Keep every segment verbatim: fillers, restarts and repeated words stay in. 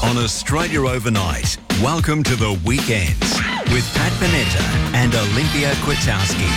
on Australia Overnight. Welcome to the Weekends with Pat Panetta and Olympia Kwiatkowski.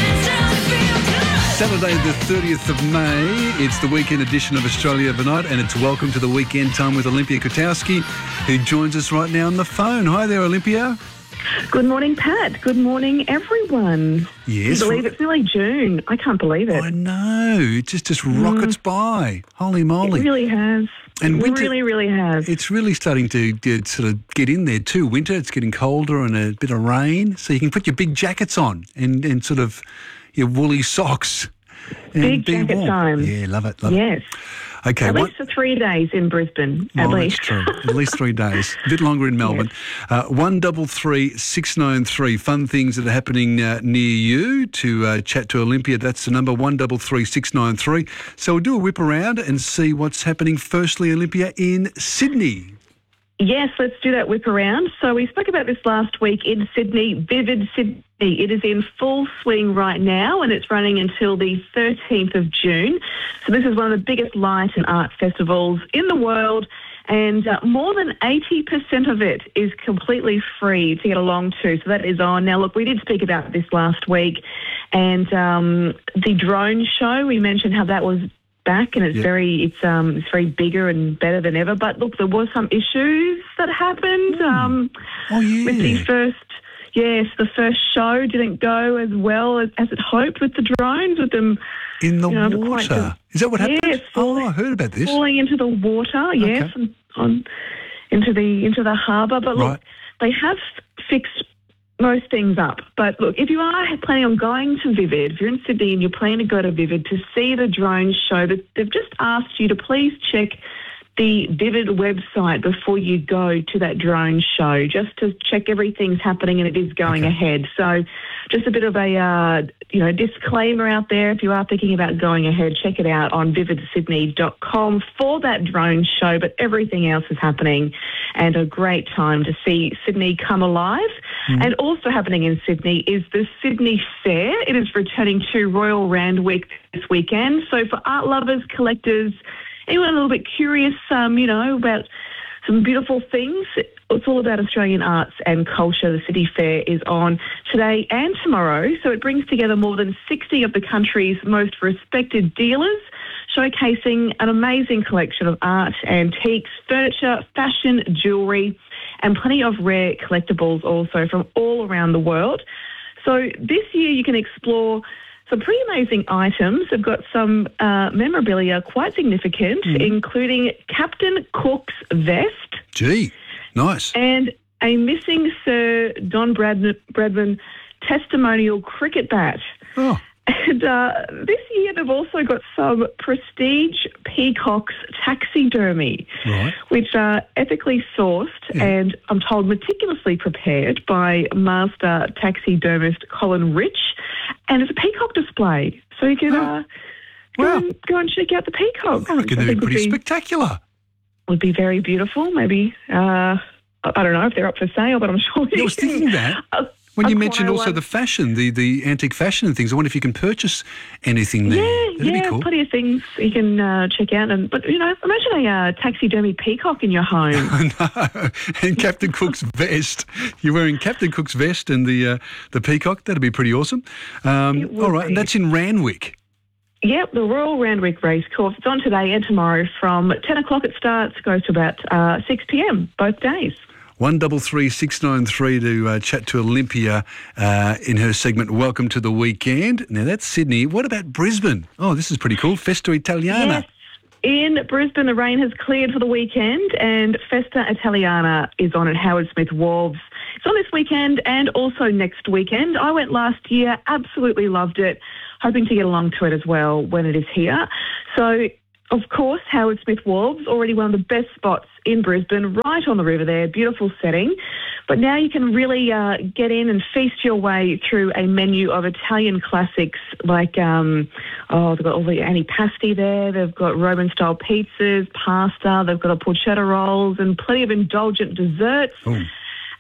Saturday the thirtieth of May, it's the weekend edition of Australia Overnight, and it's Welcome to the Weekend time with Olympia Kwiatkowski, who joins us right now on the phone. Hi there, Olympia. Good morning, Pat. Good morning, everyone. Yes. Can you believe it's nearly June? I can't believe it. I know. It just, just rockets mm. by. Holy moly. It really has. And it winter, really, really has. It's really starting to get, sort of get in there too. Winter, it's getting colder and a bit of rain, so you can put your big jackets on and, and sort of your woolly socks. And big be jacket warm. time. Yeah, love it. Love yes. it. Okay, at what, least for three days in Brisbane, at well, least. That's true. At least three days. A bit longer in Melbourne. Yes. Uh, one double three six nine three. Fun things that are happening uh, near you to uh, chat to Olympia. That's the number one double three six nine three. So we'll do a whip around and see what's happening. Firstly, Olympia, in Sydney. Yes, let's do that whip around. So we spoke about this last week in Sydney, Vivid Sydney. It is in full swing right now, and it's running until the thirteenth of June. So this is one of the biggest light and art festivals in the world, and uh, more than eighty percent of it is completely free to get along to. So that is on. Now, look, we did speak about this last week, and um, the drone show, we mentioned how that was back, and it's yep. very it's um it's very bigger and better than ever. But look, there was some issues that happened mm. um oh, yeah. with the first yes the first show didn't go as well as, as it hoped with the drones, with them in the you know, water. The, is that what happened? Yes, falling, oh, I heard about this. Falling into the water, yes, okay. and on into the into the harbour. But look, right. they have fixed most things up. But look, if you are planning on going to Vivid, if you're in Sydney and you're planning to go to Vivid to see the drone show, they've just asked you to please check the Vivid website before you go to that drone show, just to check everything's happening and it is going okay. ahead. So just a bit of a uh, you know disclaimer out there. If you are thinking about going ahead, check it out on vivid sydney dot com for that drone show. But everything else is happening, and a great time to see Sydney come alive. Mm. And also happening in Sydney is the Sydney Fair. It is returning to Royal Randwick this weekend. So for art lovers, collectors, anyone a little bit curious, um, you know, about some beautiful things, it's all about Australian arts and culture. The City Fair is on today and tomorrow. So it brings together more than sixty of the country's most respected dealers, showcasing an amazing collection of art, antiques, furniture, fashion, jewellery, and plenty of rare collectibles also from all around the world. So this year you can explore some pretty amazing items. They've got some uh, memorabilia quite significant, mm. including Captain Cook's vest. Gee, nice. And a missing Sir Don Brad- Bradman testimonial cricket bat. Oh. And uh, this year they've also got some prestige peacocks taxidermy, right. which are ethically sourced yeah. and, I'm told, meticulously prepared by master taxidermist Colin Rich. And it's a peacock display, so you can uh, go, wow. and, go and check out the peacocks. I reckon they'd be pretty be, spectacular. Would be very beautiful, maybe. Uh, I don't know if they're up for sale, but I'm sure yeah, I was thinking that. Uh, When you mentioned also one. the fashion, the, the antique fashion and things, I wonder if you can purchase anything there. Yeah, That'd yeah, be cool. plenty of things you can uh, check out. And But, you know, imagine a uh, taxidermy peacock in your home. I know. And Captain Cook's vest. You're wearing Captain Cook's vest and the uh, the peacock. That'd be pretty awesome. Um, all right, be. And that's in Randwick. Yep, the Royal Randwick Racecourse. It's on today and tomorrow from ten o'clock it starts, goes to about uh, six p.m. both days. One double three six nine three to uh, chat to Olympia uh, in her segment Welcome to the Weekend. Now that's Sydney. What about Brisbane? Oh, this is pretty cool. Festa Italiana. Yes. In Brisbane, the rain has cleared for the weekend, and Festa Italiana is on at Howard Smith Wharves. It's on this weekend and also next weekend. I went last year, absolutely loved it, hoping to get along to it as well when it is here. So, of course, Howard Smith Wharves, already one of the best spots in Brisbane, right on the river there, beautiful setting. But now you can really uh, get in and feast your way through a menu of Italian classics like, um, oh, they've got all the antipasti there, they've got Roman-style pizzas, pasta, they've got a porchetta rolls and plenty of indulgent desserts. Ooh.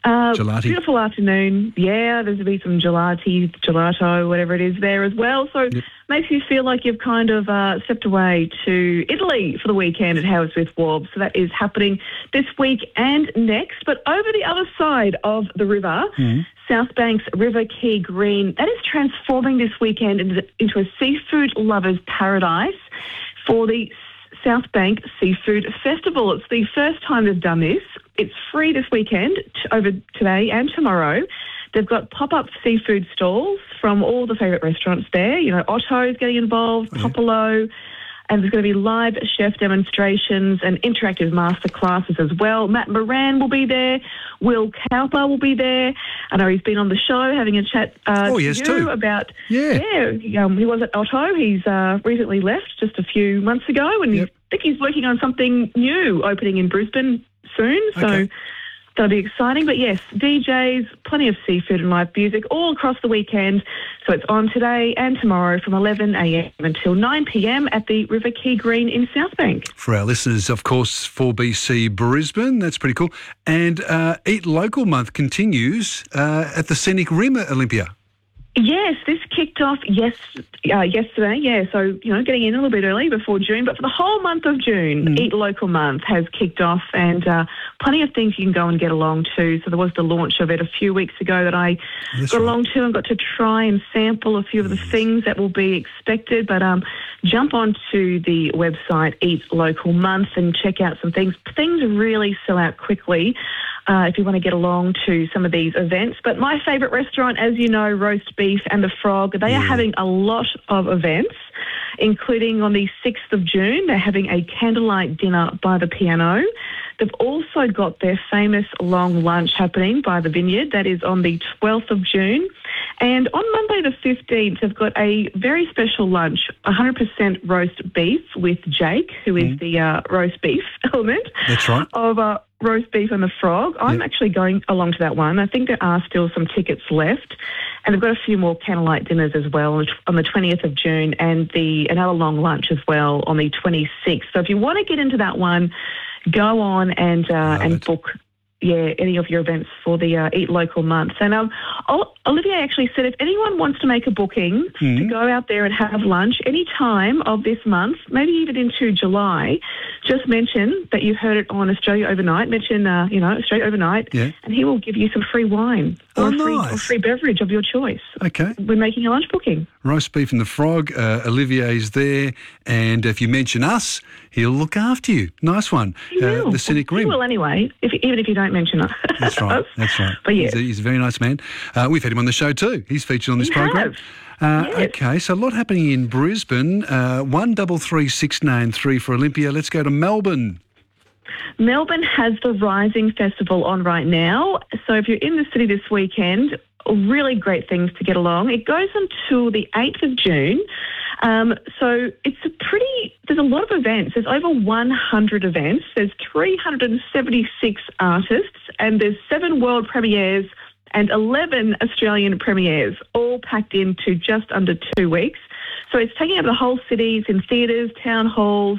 Uh, Gelati. Beautiful afternoon. Yeah, there's going to be some gelati, gelato, whatever it is there as well. So Yep. makes you feel like you've kind of uh, stepped away to Italy for the weekend at Howard Smith Wharf. So that is happening this week and next. But over the other side of the river, Mm-hmm. South Bank's River Quay Green, that is transforming this weekend into, into a seafood lover's paradise for the South Bank Seafood Festival. It's the first time they've done this. It's free this weekend, t- over today and tomorrow. They've got pop-up seafood stalls from all the favourite restaurants there. You know, Otto's getting involved, Oh, yeah. Popolo, and there's going to be live chef demonstrations and interactive master classes as well. Matt Moran will be there. Will Cowper will be there. I know he's been on the show having a chat uh, Oh, to yes, you too. about... Yeah. Yeah, um, he was at Otto. He's uh, recently left just a few months ago, and Yep. I think he's working on something new opening in Brisbane soon. So Okay. that'll be exciting. But yes, D Js, plenty of seafood and live music all across the weekend. So it's on today and tomorrow from eleven a.m. until nine p.m. at the River Quay Green in South Bank. For our listeners, of course, four B C Brisbane. That's pretty cool. And uh, Eat Local Month continues uh, at the Scenic Rim at Olympia. Yes, this kicked off yes, uh, yesterday, yeah, so, you know, getting in a little bit early before June, but for the whole month of June, Mm. Eat Local Month has kicked off, and uh, plenty of things you can go and get along to. So there was the launch of it a few weeks ago that I That's got right. along to and got to try and sample a few of the things that will be expected, but um, jump onto the website Eat Local Month and check out some things. Things really sell out quickly. Uh, if you want to get along to some of these events. But my favourite restaurant, as you know, Roast Beef and the Frog, they Yeah. are having a lot of events, including on the sixth of June, they're having a candlelight dinner by the piano. They've also got their famous long lunch happening by the Vineyard. That is on the twelfth of June. And on Monday the fifteenth, they've got a very special lunch, one hundred percent roast beef with Jake, who is the uh, roast beef element That's right. of uh, Roast Beef and the Frog. I'm Yep. actually going along to that one. I think there are still some tickets left. And they've got a few more candlelight dinners as well on the- on the twentieth of June, and the another long lunch as well on the twenty-sixth. So if you want to get into that one, go on and uh, Love and it. book yeah, any of your events for the uh, Eat Local month. And um, Ol- Olivia actually said if anyone wants to make a booking Mhm. to go out there and have lunch any time of this month, maybe even into July, just mention that you heard it on Australia Overnight. Mention, uh, you know, Australia Overnight, Yeah. and he will give you some free wine or, Oh, a free, or nice. free beverage of your choice Okay. when making a lunch booking. Roast Beef and the Frog. Uh, Olivier's there. And if you mention us, he'll look after you. Nice one. He Uh, will. the Cynic He Rim. will anyway, if, even if you don't mention it. That's right. That's right. But yeah. He's a, he's a very nice man. Uh, we've had him on the show too. He's featured on this You program. have. Uh, Yes. Okay, so a lot happening in Brisbane. Uh, one double three six nine three for Olympia. Let's go to Melbourne. Melbourne has the Rising Festival on right now. So if you're in the city this weekend, really great things to get along. It goes until the eighth of June. Um, so it's a pretty, there's a lot of events. There's over one hundred events. There's three hundred seventy-six artists, and there's seven world premieres and eleven Australian premieres, all packed into just under two weeks. So it's taking over the whole city. It's in theatres, town halls,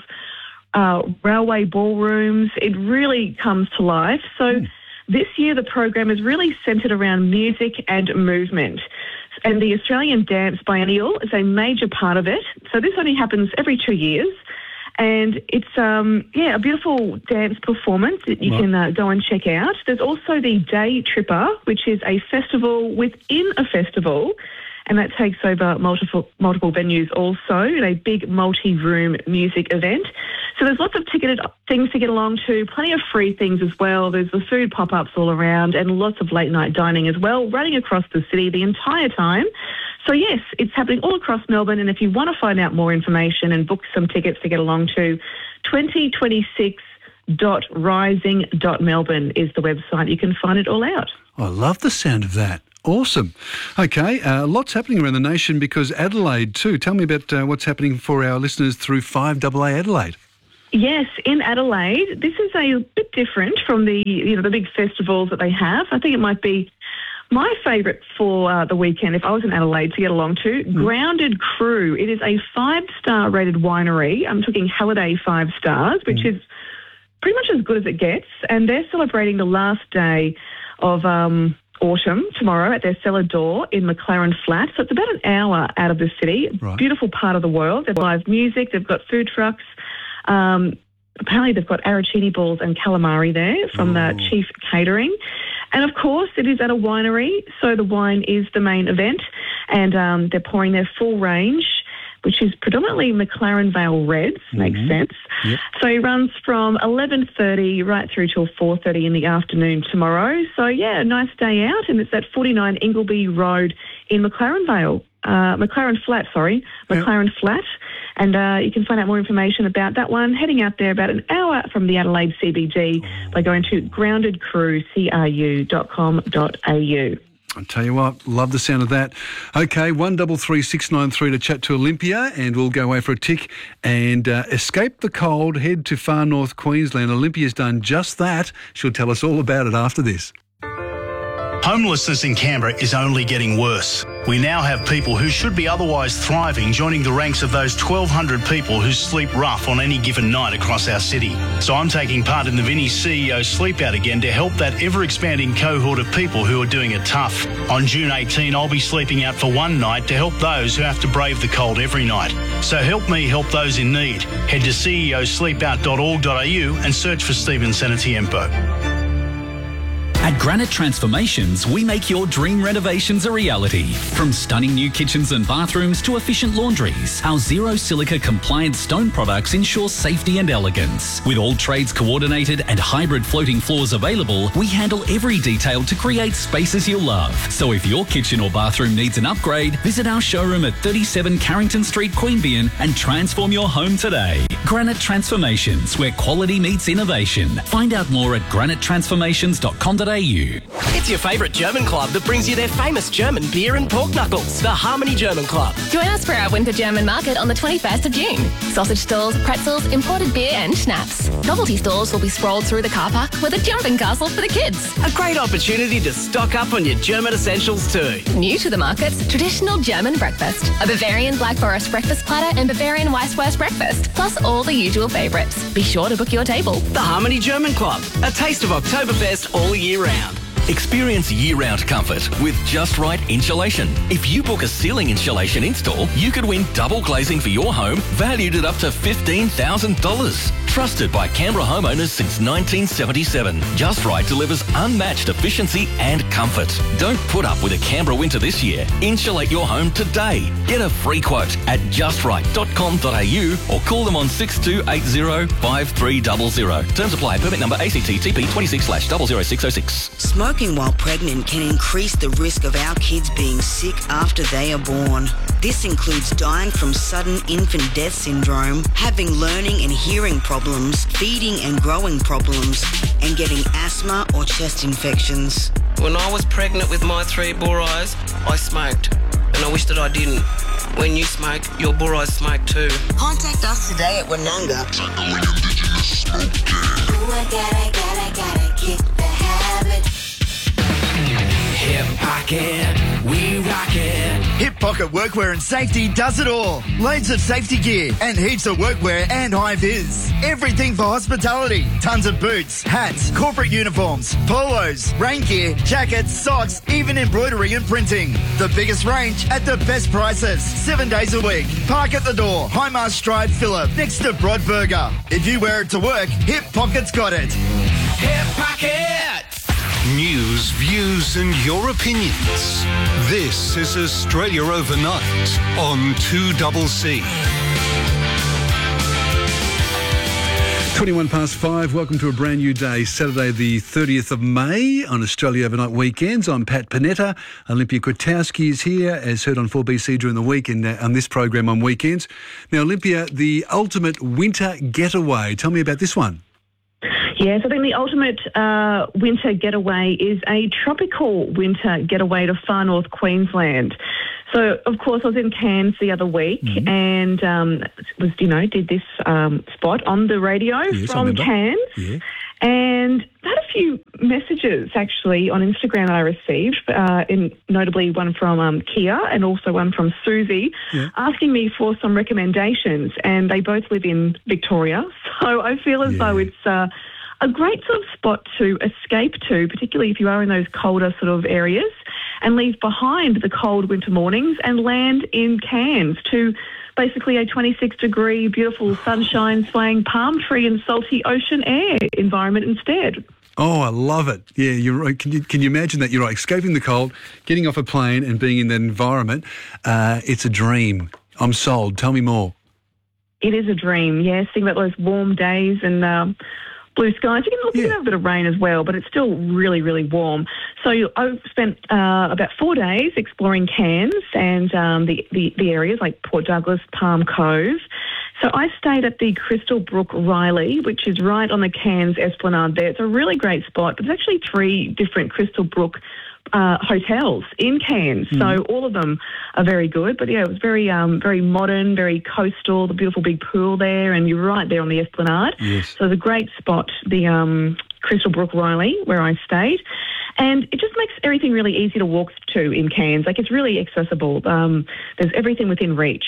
uh, railway ballrooms. It really comes to life. So this year the program is really centred around music and movement. And the Australian Dance Biennial is a major part of it. So this only happens every two years. And it's, um, yeah, a beautiful dance performance that you Right. can uh, go and check out. There's also the Day Tripper, which is a festival within a festival, and that takes over multiple multiple venues also, in a big multi-room music event. So there's lots of ticketed things to get along to, plenty of free things as well. There's the food pop-ups all around and lots of late-night dining as well, running across the city the entire time. So yes, it's happening all across Melbourne, and if you want to find out more information and book some tickets to get along to, twenty twenty-six dot rising dot melbourne is the website. You can find it all out. I love the sound of that. Awesome. Okay, uh, lots happening around the nation because Adelaide too. Tell me about uh, what's happening for our listeners through five A A Adelaide. Yes, in Adelaide, this is a bit different from the you know the big festivals that they have. I think it might be my favourite for uh, the weekend, if I was in Adelaide, to get along to, Mm. Grounded Crew. It is a five-star rated winery. I'm talking Halliday five stars, which Mm. is pretty much as good as it gets. And they're celebrating the last day of um, autumn tomorrow at their cellar door in McLaren Flat. So it's about an hour out of the city. Right. Beautiful part of the world. They've got live music. They've got food trucks. Um, apparently they've got arancini balls and calamari there from Ooh. the chief catering. And, of course, it is at a winery, so the wine is the main event. And um, they're pouring their full range, which is predominantly McLaren Vale Reds, mm-hmm. makes sense. Yep. So it runs from eleven thirty right through till four thirty in the afternoon tomorrow. So, yeah, a nice day out, and it's at forty-nine Ingleby Road in McLaren Vale. Uh, McLaren Flat, sorry, McLaren yep. Flat. And uh, you can find out more information about that one heading out there about an hour from the Adelaide C B D by going to grounded crew c r u dot com dot a u. I'll tell you what, love the sound of that. Okay, one double three six nine three to chat to Olympia, and we'll go away for a tick and uh, escape the cold, head to far north Queensland. Olympia's done just that. She'll tell us all about it after this. Homelessness in Canberra is only getting worse. We now have people who should be otherwise thriving joining the ranks of those twelve hundred people who sleep rough on any given night across our city. So I'm taking part in the Vinnie C E O Sleep Out again to help that ever-expanding cohort of people who are doing it tough. On June eighteenth, I'll be sleeping out for one night to help those who have to brave the cold every night. So help me help those in need. Head to c e o sleep out dot org dot a u and search for Stephen Senatiempo. At Granite Transformations, we make your dream renovations a reality. From stunning new kitchens and bathrooms to efficient laundries, our zero silica compliant stone products ensure safety and elegance. With all trades coordinated and hybrid floating floors available, we handle every detail to create spaces you'll love. So if your kitchen or bathroom needs an upgrade, visit our showroom at thirty-seven Carrington Street, Queanbeyan and transform your home today. Granite Transformations, where quality meets innovation. Find out more at granite transformations dot com dot a u. It's your favourite German club that brings you their famous German beer and pork knuckles, the Harmony German Club. Join us for our Winter German Market on the twenty-first of June. Sausage stalls, pretzels, imported beer and schnapps. Novelty stores will be sprawled through the car park with a jumping castle for the kids. A great opportunity to stock up on your German essentials too. New to the markets, traditional German breakfast. A Bavarian Black Forest breakfast platter and Bavarian Weisswurst breakfast, plus all the usual favourites. Be sure to book your table. The Harmony German Club, a taste of Oktoberfest all year round. Experience year-round comfort with Just Right Insulation. If you book a ceiling insulation install, you could win double glazing for your home, valued at up to fifteen thousand dollars. Trusted by Canberra homeowners since nineteen seventy-seven, Just Right delivers unmatched efficiency and comfort. Don't put up with a Canberra winter this year. Insulate your home today. Get a free quote at just right dot com dot a u or call them on six two eight zero five three zero zero. Terms apply. Permit number A C T T P twenty-six slash zero zero six zero six. Smoking while pregnant can increase the risk of our kids being sick after they are born. This includes dying from sudden infant death syndrome, having learning and hearing problems, feeding and growing problems, and getting asthma or chest infections. When I was pregnant with my three boys, I smoked, and I wish that I didn't. When you smoke, your boys smoke too. Contact us today at Wananga. Tackling Indigenous smoke ban. Ooh, I gotta, gotta, gotta kick the habit. Hip Pocket, we rock it. Hip Pocket Workwear and Safety does it all. Loads of safety gear and heaps of workwear and high vis. Everything for hospitality. Tons of boots, hats, corporate uniforms, polos, rain gear, jackets, socks, even embroidery and printing. The biggest range at the best prices. Seven days a week. Park at the door. Highmast Stride Phillip next to Broadburger. If you wear it to work, Hip Pocket's got it. Hip Pocket! News, views and your opinions. This is Australia Overnight on two C C. twenty-one past five. Welcome to a brand new day, Saturday the thirtieth of May on Australia Overnight Weekends. I'm Pat Panetta. Olympia Kwiatkowski is here, as heard on four B C during the week and uh, on this program on weekends. Now, Olympia, the ultimate winter getaway. Tell me about this one. Yes, I think the ultimate uh, winter getaway is a tropical winter getaway to far north Queensland. So, of course, I was in Cairns the other week mm-hmm. and um, was, you know, did this um, spot on the radio yes, from Cairns. Yeah. And I had a few messages, actually, on Instagram that I received, uh, in, notably one from um, Kia and also one from Susie, yeah. asking me for some recommendations. And they both live in Victoria. So I feel as yeah. though it's uh, a great sort of spot to escape to, particularly if you are in those colder sort of areas, and leave behind the cold winter mornings and land in Cairns to basically a twenty-six degree, beautiful sunshine, swaying palm tree and salty ocean air environment instead. Oh, I love it. Yeah, you're right. Can you, can you imagine that? You're right, escaping the cold, getting off a plane and being in that environment. Uh, it's a dream. I'm sold. Tell me more. It is a dream, yes. Think about those warm days and um, blue skies. You can, look, you can have a bit of rain as well, but it's still really, really warm. So you, I spent uh, about four days exploring Cairns and um, the, the, the areas like Port Douglas, Palm Cove. So I stayed at the Crystal Brook Riley, which is right on the Cairns Esplanade there. It's a really great spot, but there's actually three different Crystal Brook uh, hotels in Cairns. Mm. So all of them are very good. But, yeah, it was very um, very modern, very coastal, the beautiful big pool there, and you're right there on the Esplanade. Yes. So it's a great spot, the um, Crystal Brook Riley, where I stayed. And it just makes everything really easy to walk to in Cairns. Like, it's really accessible. Um, there's everything within reach.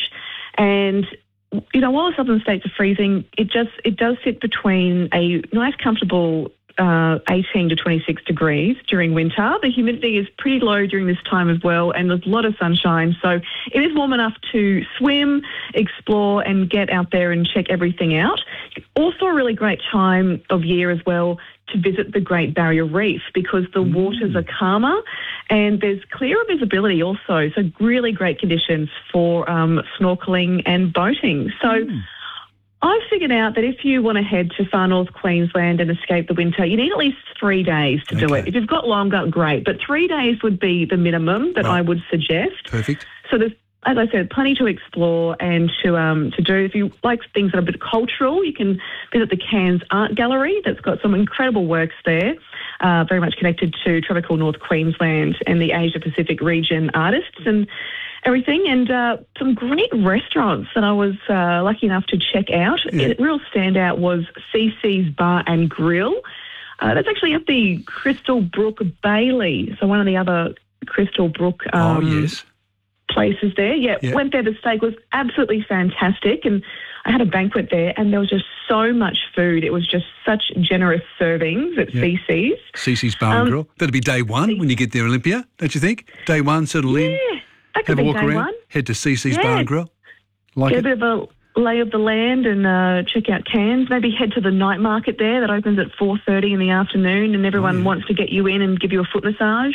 And you know, while the southern states are freezing, it just it does sit between a nice, comfortable uh, eighteen to twenty-six degrees during winter. The humidity is pretty low during this time as well, and there's a lot of sunshine. So it is warm enough to swim, explore, and get out there and check everything out. Also a really great time of year as well to visit the Great Barrier Reef because the mm. waters are calmer and there's clearer visibility also. So really great conditions for um, snorkelling and boating. So mm. I've figured out that if you want to head to far north Queensland and escape the winter, you need at least three days to okay. do it. If you've got longer, great. But three days would be the minimum that right. I would suggest. Perfect. So there's, as I said, plenty to explore and to um, to do. If you like things that are a bit cultural, you can visit the Cairns Art Gallery. That's got some incredible works there, uh, very much connected to tropical North Queensland and the Asia-Pacific region artists and everything. And uh, some great restaurants that I was uh, lucky enough to check out. Yeah. A real standout was C C's Bar and Grill. Uh, that's actually at the Crystal Brook Bailey, so one of the other Crystal Brook um, oh, yes. places there. Yeah, yeah, went there. The steak was absolutely fantastic, and I had a banquet there, and there was just so much food. It was just such generous servings at yeah. C C's. C C's Bar and um, Grill. That'll be day one when you get there, Olympia, don't you think? Day one, settle yeah, in, that could have be a walk day around, one. head to C C's yeah. Bar and Grill. Like Get it? a bit of a lay of the land and uh, check out Cairns. Maybe head to the night market there that opens at four thirty in the afternoon, and everyone oh, yeah. wants to get you in and give you a foot massage.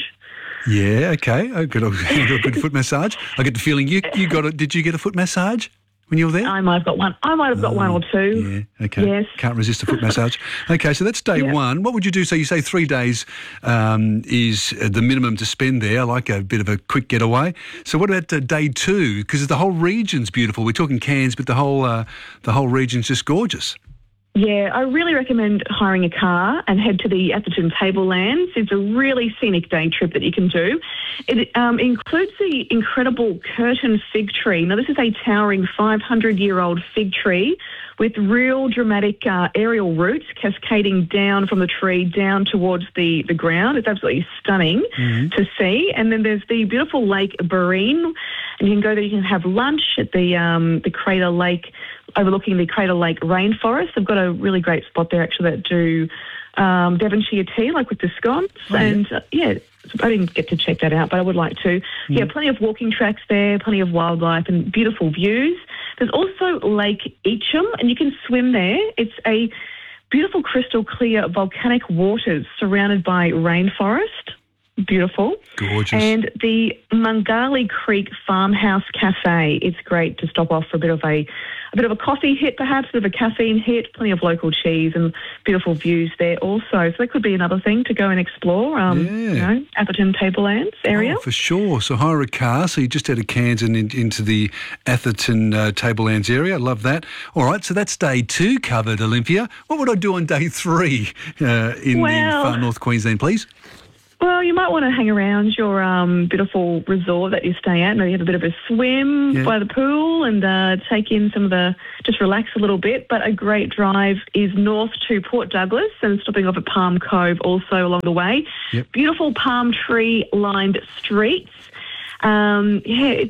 Yeah, okay. I got a, got a good foot massage. I get the feeling you you got a, did you get a foot massage when you were there? I might have got one. I might have got oh, one or two. Yeah, okay. Yes. Can't resist a foot massage. Okay, so that's day yeah. one. What would you do? So you say three days um, is the minimum to spend there. I like a bit of a quick getaway. So what about uh, day two? Because the whole region's beautiful. We're talking Cairns, but the whole uh, the whole region's just gorgeous. Yeah, I really recommend hiring a car and head to the Atherton Tablelands. It's a really scenic day trip that you can do. It um, includes the incredible Curtin fig tree. Now, this is a towering five hundred year old fig tree with real dramatic uh, aerial roots cascading down from the tree down towards the, the ground. It's absolutely stunning mm-hmm. to see. And then there's the beautiful Lake Barine, and you can go there, you can have lunch at the um, the Crater Lake, overlooking the Crater Lake rainforest. They've got a really great spot there, actually, that do um, Devonshire tea, like with the scones. Oh, yeah. And, uh, yeah, I didn't get to check that out, but I would like to. Mm. Yeah, plenty of walking tracks there, plenty of wildlife and beautiful views. There's also Lake Eacham, and you can swim there. It's a beautiful crystal clear volcanic waters surrounded by rainforest. Beautiful. Gorgeous. And the Mungali Creek Farmhouse Cafe. It's great to stop off for a bit of a, a bit of a coffee hit, perhaps, a bit of a caffeine hit, plenty of local cheese and beautiful views there also. So that could be another thing to go and explore, um, yeah. you know, Atherton Tablelands area. Oh, for sure. So hire a car. So you just out of Cairns and in, into the Atherton uh, Tablelands area. I love that. All right, so that's day two covered, Olympia. What would I do on day three uh, in, well, in far north Queensland, please? Well, you might want to hang around your um, beautiful resort that you stay at. Maybe have a bit of a swim yeah. by the pool and uh, take in some of the, just relax a little bit. But a great drive is north to Port Douglas and stopping off at Palm Cove also along the way. Yep. Beautiful palm tree lined streets. Um, yeah, it's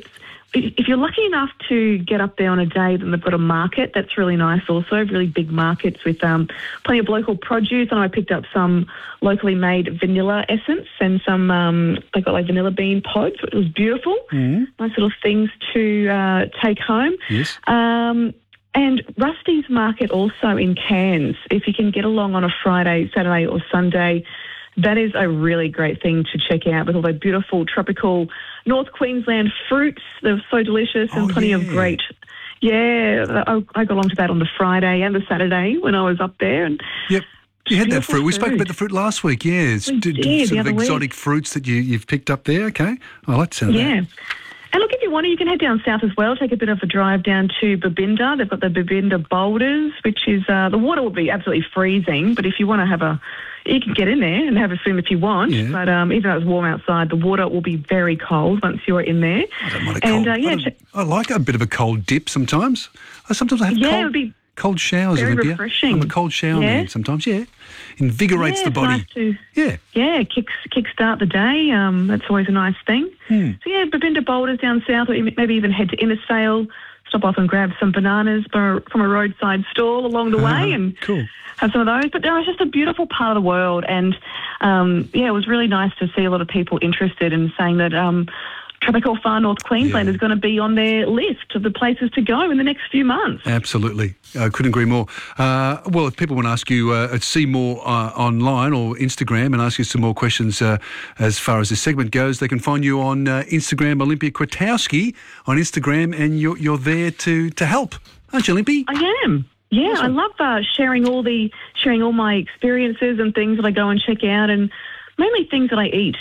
if you're lucky enough to get up there on a day, then they've got a market. That's really nice also, really big markets with um, plenty of local produce. And I picked up some locally made vanilla essence and some, um, they got like vanilla bean pods. It was beautiful. Mm. Nice little things to uh, take home. Yes. Um, and Rusty's Market also in Cairns. If you can get along on a Friday, Saturday or Sunday, that is a really great thing to check out with all the beautiful tropical North Queensland fruits. They're so delicious and Oh, plenty yeah. of great. Yeah, I, I got along to that on the Friday and the Saturday when I was up there. And Yep. You had that beautiful fruit. We spoke food. about the fruit last week. Yeah, it's We d- d- did, sort the of other week. exotic fruits that you, you've picked up there. Okay. I like the sound of that. Yeah. And look, if you want to, you can head down south as well. Take a bit of a drive down to Babinda. They've got the Babinda Boulders, which is, uh, the water will be absolutely freezing, but if you want to have a, you can get in there and have a swim if you want. Yeah. But um, even though it's warm outside, the water will be very cold once you're in there. I don't mind a and cold. uh, yeah, I, don't- I like a bit of a cold dip sometimes. I sometimes I have yeah, it cold, would be cold showers, very Olympia. refreshing. I'm a cold shower Yeah. man sometimes, yeah. Invigorates yeah, the it's body. nice to, Yeah. yeah, kicks kickstart the day. Um, that's always a nice thing. Hmm. So yeah, Babinda Boulders down south, or maybe even head to Innisfail, stop off and grab some bananas from a roadside stall along the way, and cool. have some of those. But no, it's just a beautiful part of the world, and um, yeah, it was really nice to see a lot of people interested in saying that. Um, Tropical Far North Queensland Yeah. is going to be on their list of the places to go in the next few months. Absolutely. I couldn't agree more. Uh, well, if people want to ask you, uh, see more uh, online or Instagram and ask you some more questions uh, as far as this segment goes, they can find you on uh, Instagram, Olympia Kwiatkowski on Instagram, and you're, you're there to, to help, aren't you, Olympia? I am. Yeah, I love uh, sharing all the sharing all my experiences and things that I go and check out, and mainly things that I eat.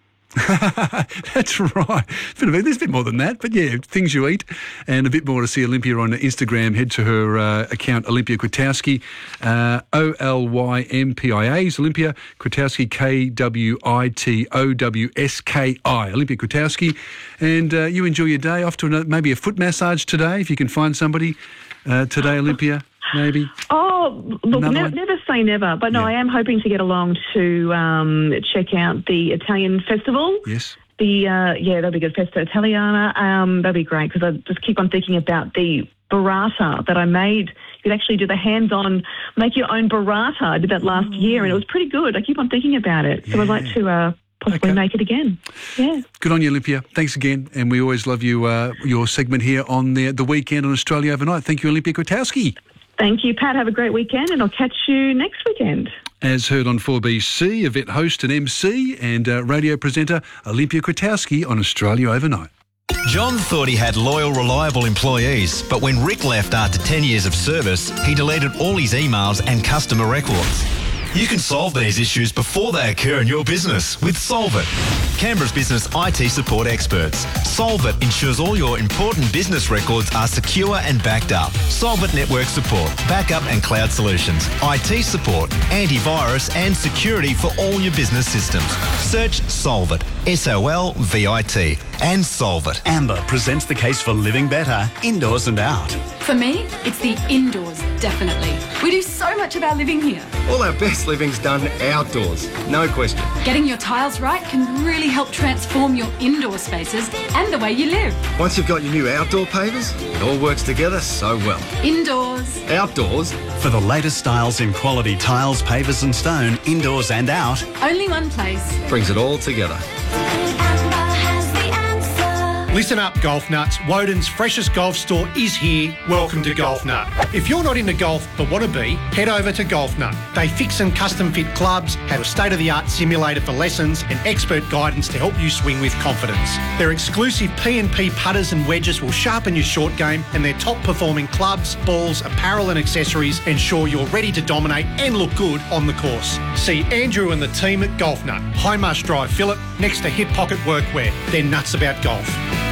That's right. Bit of it- There's a bit more than that, but yeah, things you eat and a bit more to see Olympia on Instagram. Head to her uh, account, Olympia Kwiatkowski, uh, O L Y M P I A, Olympia Kwiatkowski, K W I T O W S K I, Olympia Kwiatkowski. And uh, you enjoy your day, off to another, maybe a foot massage today, if you can find somebody uh, today, Olympia, maybe. Oh, look, Another ne- one? never say never. But no, Yeah. I am hoping to get along to um, check out the Italian festival. Yes. The uh, yeah, that'll be good. Festa Italiana. Um, that'll be great because I just keep on thinking about the burrata that I made. You could actually do the hands-on, make your own burrata. I did that last year, and it was pretty good. I keep on thinking about it, so I'd like to uh, possibly Okay. make it again. Yeah. Good on you, Olympia. Thanks again. And we always love you, uh, your segment here on the, the weekend on Australia Overnight. Thank you, Olympia Kwiatkowski. Thank you, Pat. Have a great weekend, and I'll catch you next weekend. As heard on four B C, event host and M C and uh, radio presenter Olympia Kwiatkowski on Australia Overnight. John thought he had loyal, reliable employees, but when Rick left after ten years of service, he deleted all his emails and customer records. You can solve these issues before they occur in your business with Solvit, Canberra's business I T support experts. Solvit ensures all your important business records are secure and backed up. Solvit network support, backup and cloud solutions, I T support, antivirus and security for all your business systems. Search Solvit, S O L V I T, and Solvit. Amber presents the case for living better, indoors and out. For me, it's the indoors, definitely. We do so much of our living here. All our best living's done outdoors, no question. Getting your tiles right can really help transform your indoor spaces and the way you live. Once you've got your new outdoor pavers, it all works together so well. Indoors. Outdoors. For the latest styles in quality tiles, pavers and stone, indoors and out, Only one place. Brings it all together. Listen up, golf nuts. Woden's freshest golf store is here. Welcome to Golf Nut. If you're not into golf but want to be, head over to Golf Nut. They fix and custom fit clubs, have a state-of-the-art simulator for lessons and expert guidance to help you swing with confidence. Their exclusive P and P putters and wedges will sharpen your short game, and their top-performing clubs, balls, apparel and accessories ensure you're ready to dominate and look good on the course. See Andrew and the team at Golf Nut, High Marsh Drive, Phillip, next to Hip Pocket Workwear. They're nuts about golf.